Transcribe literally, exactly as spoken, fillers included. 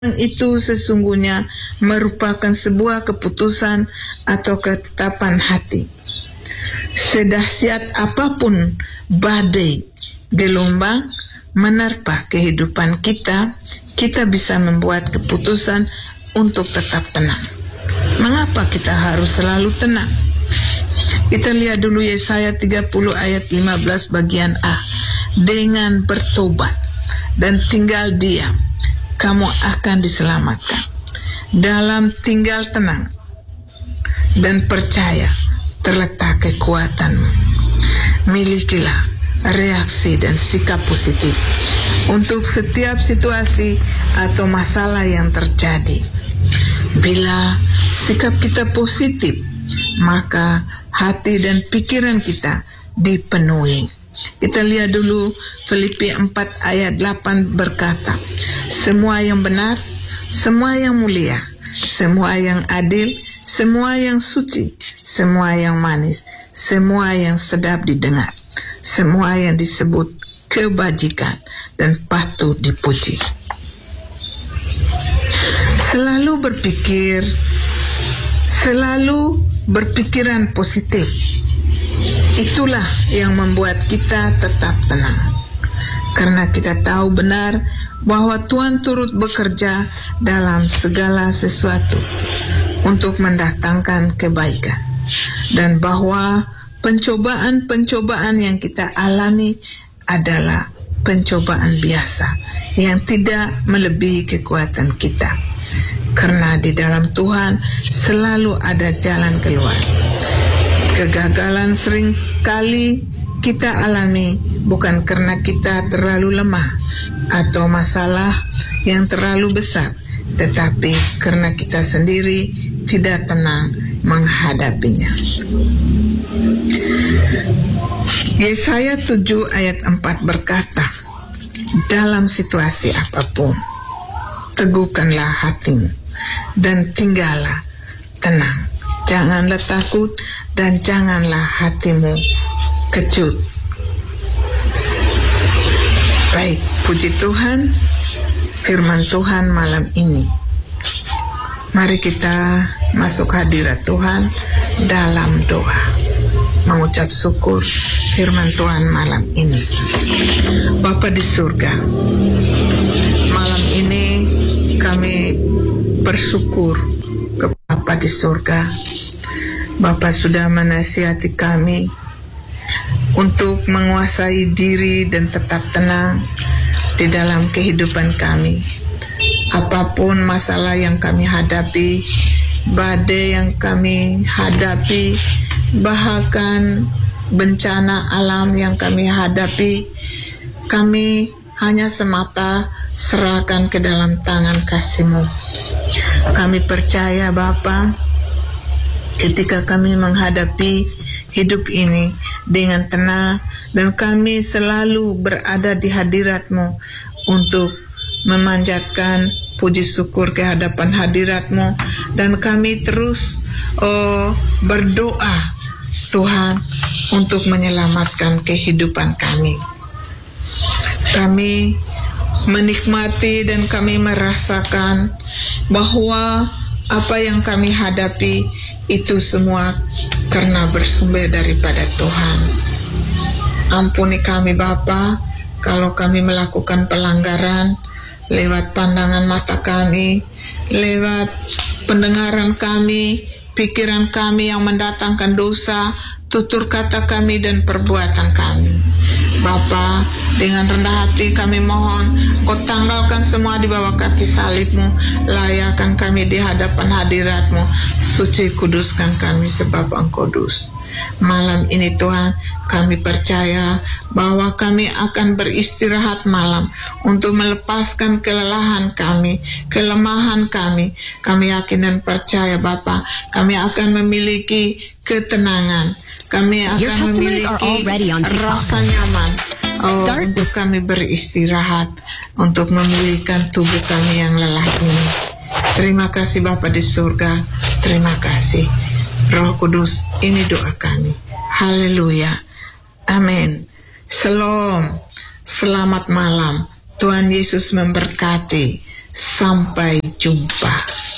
itu sesungguhnya merupakan sebuah keputusan atau ketetapan hati. Sedahsyat apapun badai gelombang menerpa kehidupan kita, kita bisa membuat keputusan untuk tetap tenang. Mengapa kita harus selalu tenang? Kita lihat dulu Yesaya tiga puluh ayat lima belas bagian A. Dengan bertobat dan tinggal diam, kamu akan diselamatkan. Dalam tinggal tenang dan percaya terletak kekuatanmu. Milikilah reaksi dan sikap positif untuk setiap situasi atau masalah yang terjadi. Bila sikap kita positif, maka hati dan pikiran kita dipenuhi. Kita lihat dulu Filipi empat ayat delapan berkata, semua yang benar, semua yang mulia, semua yang adil, semua yang suci, semua yang manis, semua yang sedap didengar, semua yang disebut kebajikan dan patut dipuji. Selalu berpikir, selalu berpikiran positif. Itulah yang membuat kita tetap tenang. Karena kita tahu benar bahwa Tuhan turut bekerja dalam segala sesuatu untuk mendatangkan kebaikan. Dan bahwa pencobaan-pencobaan yang kita alami adalah pencobaan biasa yang tidak melebihi kekuatan kita. Karena di dalam Tuhan selalu ada jalan keluar. Kegagalan sering kali kita alami bukan karena kita terlalu lemah atau masalah yang terlalu besar, tetapi karena kita sendiri tidak tenang menghadapinya. Yesaya tujuh ayat empat berkata, dalam situasi apapun, teguhkanlah hatimu dan tinggallah tenang. Janganlah takut dan janganlah hatimu kecut. Baik, puji Tuhan, firman Tuhan malam ini. Mari kita masuk hadirat Tuhan dalam doa, mengucap syukur firman Tuhan malam ini. Bapa di surga, malam ini kami bersyukur kepada Bapa di surga. Bapa sudah menasihati kami untuk menguasai diri dan tetap tenang di dalam kehidupan kami. Apapun masalah yang kami hadapi, badai yang kami hadapi, bahkan bencana alam yang kami hadapi, kami hanya semata serahkan ke dalam tangan kasih-Mu. Kami percaya Bapa, ketika kami menghadapi hidup ini dengan tenang dan kami selalu berada di hadirat-Mu untuk memanjatkan puji syukur ke hadapan hadirat-Mu, dan kami terus oh, berdoa Tuhan untuk menyelamatkan kehidupan kami. Kami menikmati dan kami merasakan bahwa apa yang kami hadapi itu semua karena bersumber daripada Tuhan. Ampuni kami Bapa kalau kami melakukan pelanggaran lewat pandangan mata kami, lewat pendengaran kami, pikiran kami yang mendatangkan dosa, tutur kata kami dan perbuatan kami. Bapa, dengan rendah hati kami mohon, Kau tanggalkan semua di bawah kaki salib-Mu, layakkan kami di hadapan hadirat-Mu, suci kuduskan kami sebab Engkau kudus. Malam ini Tuhan, kami percaya bahwa kami akan beristirahat malam untuk melepaskan kelelahan kami, kelemahan kami. Kami yakin dan percaya Bapa, kami akan memiliki ketenangan. Kami akan memiliki rasa nyaman oh, untuk kami beristirahat, untuk memulihkan tubuh kami yang lelah ini. Terima kasih Bapa di surga, terima kasih Roh Kudus, ini doa kami. Haleluya, amin. Shalom, selamat malam. Tuhan Yesus memberkati. Sampai jumpa.